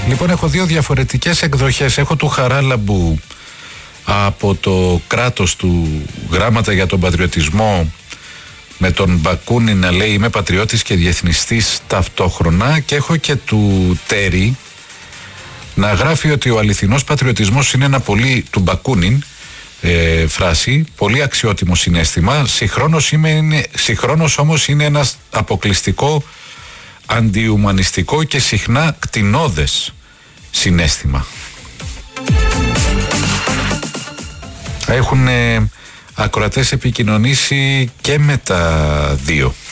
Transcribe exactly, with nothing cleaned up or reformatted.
Λοιπόν, έχω δύο διαφορετικές εκδοχές. Έχω του Χαράλαμπου από το κράτος του Γράμματα για τον Πατριωτισμό, με τον Μπακούνι να λέει είμαι πατριώτης και διεθνιστής ταυτόχρονα, και έχω και του Τέρι να γράφει ότι ο αληθινός πατριωτισμός είναι ένα πολύ, του Μπακούνιν ε, φράση, πολύ αξιότιμο συναίσθημα, συγχρόνως, είναι, συγχρόνως όμως είναι ένα αποκλειστικό, αντιουμανιστικό και συχνά κτηνώδες συναίσθημα. Έχουν ε, ακροατές επικοινωνήσει και με τα δύο.